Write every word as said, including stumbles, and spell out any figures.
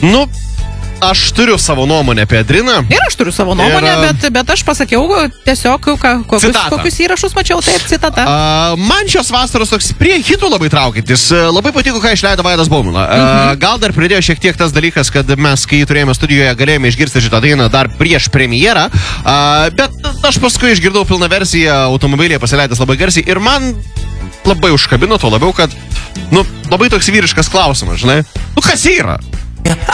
Nu, aš turiu savo nuomonę apie Adriną. Ir aš turiu savo nuomonę, Ir, bet, bet aš pasakiau tiesiog, ką, kokius, Citatą. kokius įrašus mačiau, taip, citata. Uh, man šios vasaros toks prie hitų labai traukiantis. Uh, labai patiko, ką išleido Vaidas Baumila. Uh, mhm. Gal dar pridėjo šiek tiek tas dalykas, kad mes, kai turėjome studijoje, galėjome išgirsti šitą dainą dar prieš premjerą. Uh, bet aš paskui išgirdau pilną versiją automobilyje pasileidęs labai garsiai ir man labai užkabino, to labiau, kad, nu, labai toks vyriškas klausimas, žinai. Nu, kas yra?